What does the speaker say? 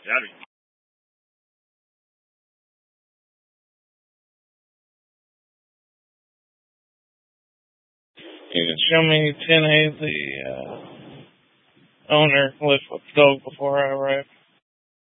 Got it. You can show me 10A, the owner live with the dog before I arrive.